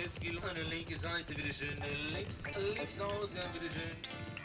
Es gibt eine linke Seite, bitteschön. Links, links aus, ja, bitteschön.